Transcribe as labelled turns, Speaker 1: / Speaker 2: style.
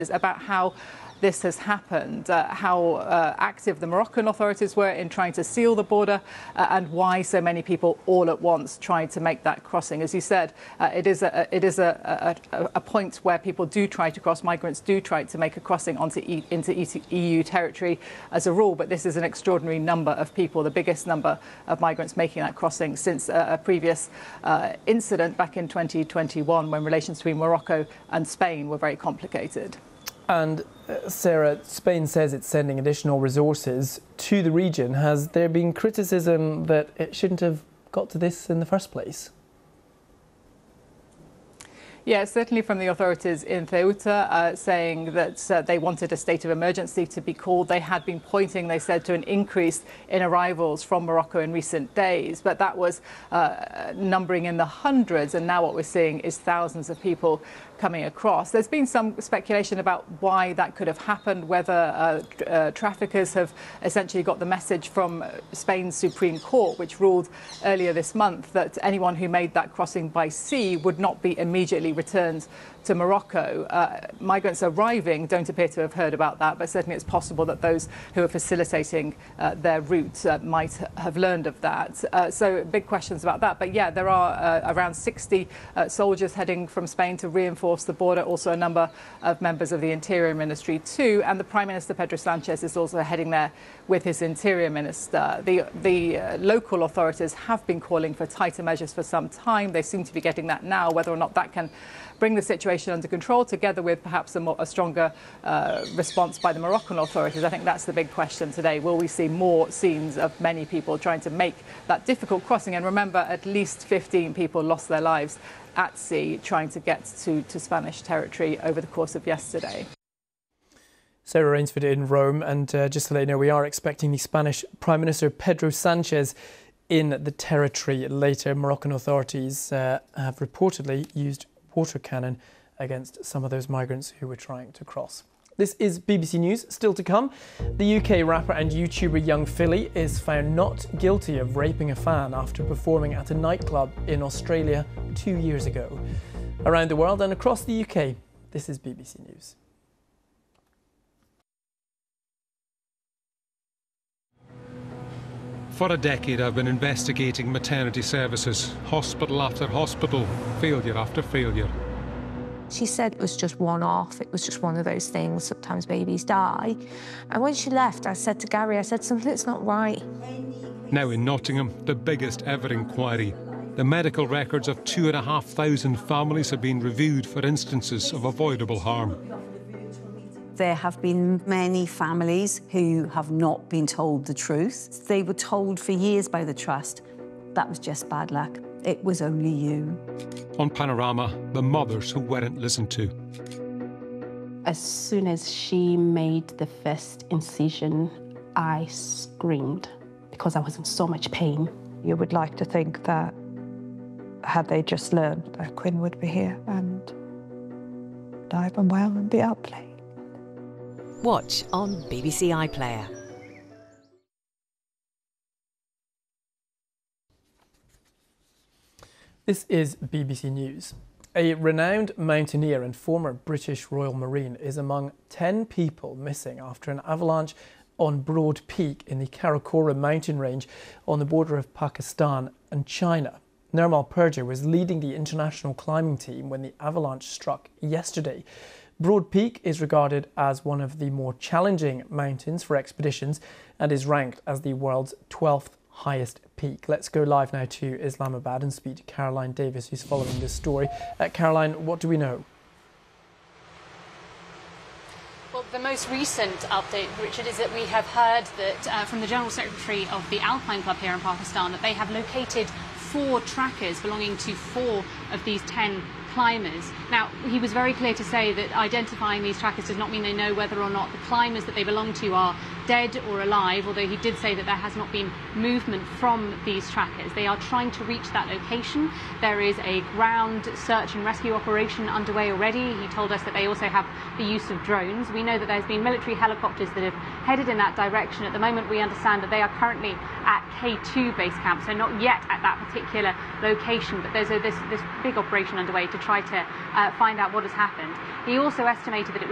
Speaker 1: about how this has happened, how active the Moroccan authorities were in trying to seal the border, and why so many people all at once tried to make that crossing. As you said, it is a point where people do try to cross, migrants do try to make a crossing into EU territory as a rule, but this is an extraordinary number of people, the biggest number of migrants making that crossing since a previous incident back in 2021 when relations between Morocco and Spain were very complicated.
Speaker 2: And Sarah, Spain says it's sending additional resources to the region. Has there been criticism that it shouldn't have got to this in the first place?
Speaker 1: Yeah, certainly from the authorities in Ceuta, saying that they wanted a state of emergency to be called. They had been pointing, they said, to an increase in arrivals from Morocco in recent days, but that was numbering in the hundreds, and now what we're seeing is thousands of people coming across. There's been some speculation about why that could have happened, whether traffickers have essentially got the message from Spain's Supreme Court, which ruled earlier this month that anyone who made that crossing by sea would not be immediately returned to Morocco. Migrants arriving don't appear to have heard about that, but certainly it's possible that those who are facilitating their route might have learned of that. So big questions about that. But yeah, there are around 60 soldiers heading from Spain to reinforce the border, also a number of members of the Interior Ministry too, and the Prime Minister Pedro Sanchez is also heading there with his Interior Minister. The local authorities have been calling for tighter measures for some time. They seem to be getting that now. Whether or not that can bring the situation under control, together with perhaps a stronger response by the Moroccan authorities, I think that's the big question today. Will we see more scenes of many people trying to make that difficult crossing? And remember, at least 15 people lost their lives at sea trying to get to Spanish territory over the course of yesterday.
Speaker 2: Sarah Rainsford in Rome, and just to let you know, we are expecting the Spanish Prime Minister Pedro Sanchez in the territory later. Moroccan authorities have reportedly used water cannon against some of those migrants who were trying to cross. This is BBC News. Still to come, the UK rapper and YouTuber Young Philly is found not guilty of raping a fan after performing at a nightclub in Australia 2 years ago. Around the world and across the UK, this is BBC News.
Speaker 3: For a decade, I've been investigating maternity services, hospital after hospital, failure after failure.
Speaker 4: She said it was just one-off, it was just one of those things, sometimes babies die. And when she left, I said to Gary, I said, something's not right.
Speaker 3: Now in Nottingham, the biggest ever inquiry. The medical records of 2,500 families have been reviewed for instances of avoidable harm.
Speaker 5: There have been many families who have not been told the truth. They were told for years by the Trust that was just bad luck. It was only you.
Speaker 3: On Panorama, the mothers who weren't listened to.
Speaker 6: As soon as she made the first incision, I screamed because I was in so much pain.
Speaker 7: You would like to think that had they just learned that Quinn would be here and alive and well and be out playing.
Speaker 8: Watch on BBC iPlayer.
Speaker 2: This is BBC News. A renowned mountaineer and former British Royal Marine is among 10 people missing after an avalanche on Broad Peak in the Karakoram mountain range on the border of Pakistan and China. Nirmal Purja was leading the international climbing team when the avalanche struck yesterday. Broad Peak is regarded as one of the more challenging mountains for expeditions and is ranked as the world's 12th highest peak. Let's go live now to Islamabad and speak to Caroline Davis, who's following this story. Caroline, what do we know?
Speaker 9: Well, the most recent update, Richard, is that we have heard that from the General Secretary of the Alpine Club here in Pakistan that they have located 4 trackers belonging to 4 of these 10 climbers. Now, he was very clear to say that identifying these trackers does not mean they know whether or not the climbers that they belong to are dead or alive, although he did say that there has not been movement from these trackers. They are trying to reach that location. There is a ground search and rescue operation underway already. He told us that they also have the use of drones. We know that there's been military helicopters that have headed in that direction. At the moment, we understand that they are currently at K2 base camp, so not yet at that particular location, but there's this big operation underway to try to find out what has happened. He also estimated that it